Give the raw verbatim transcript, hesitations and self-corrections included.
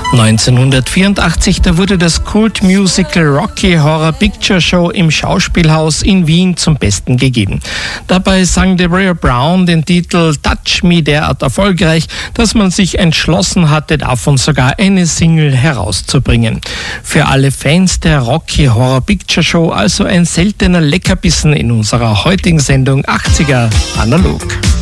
neunzehnhundertvierundachtzig, da wurde das Kult-Musical Rocky Horror Picture Show im Schauspielhaus in Wien zum Besten gegeben. Dabei sang Deborah Brown den Titel Touch Me derart erfolgreich, dass man sich entschlossen hatte, davon sogar eine Single herauszubringen. Für alle Fans der Rocky Horror Picture Show also ein seltener Leckerbissen in unserer heutigen Sendung achtziger Analog.